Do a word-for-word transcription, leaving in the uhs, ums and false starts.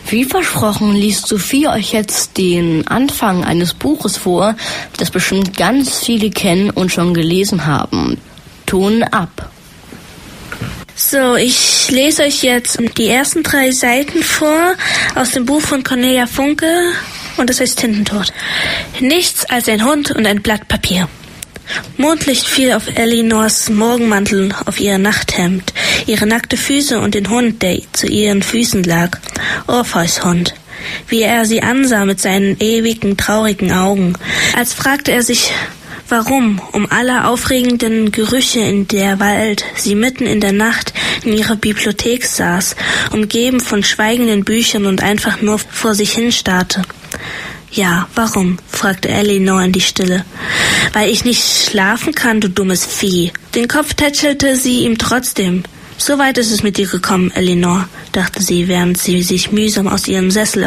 Wie versprochen liest Sophie euch jetzt den Anfang eines Buches vor, das bestimmt ganz viele kennen und schon gelesen haben. Ton ab. So, ich lese euch jetzt die ersten drei Seiten vor aus dem Buch von Cornelia Funke und das heißt Tintentod. Nichts als ein Hund und ein Blatt Papier. Mondlicht fiel auf Elinors Morgenmantel, auf ihr Nachthemd, ihre nackte Füße und den Hund, der zu ihren Füßen lag. Orpheus Hund. Wie er sie ansah mit seinen ewigen, traurigen Augen, als fragte er sich, warum, um alle aufregenden Gerüche in der Wald, sie mitten in der Nacht in ihrer Bibliothek saß, umgeben von schweigenden Büchern und einfach nur vor sich hin starrte. Ja, warum? Fragte Elinor in die Stille. Weil ich nicht schlafen kann, du dummes Vieh. Den Kopf tätschelte sie ihm trotzdem. So weit ist es mit dir gekommen, Elinor, dachte sie, während sie sich mühsam aus ihrem Sessel